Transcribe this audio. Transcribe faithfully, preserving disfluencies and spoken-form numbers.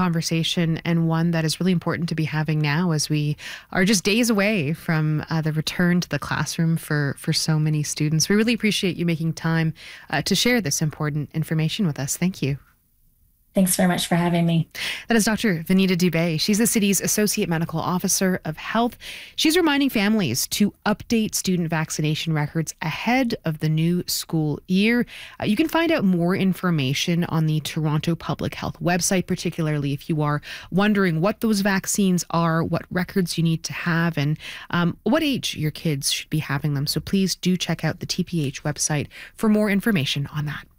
conversation, and one that is really important to be having now as we are just days away from uh, the return to the classroom for, for so many students. We really appreciate you making time uh, to share this important information with us. Thank you. Thanks very much for having me. That is Doctor Vineeta Dubé. She's the city's Associate Medical Officer of Health. She's reminding families to update student vaccination records ahead of the new school year. Uh, you can find out more information on the Toronto Public Health website, particularly if you are wondering what those vaccines are, what records you need to have, and um, what age your kids should be having them. So please do check out the T P H website for more information on that.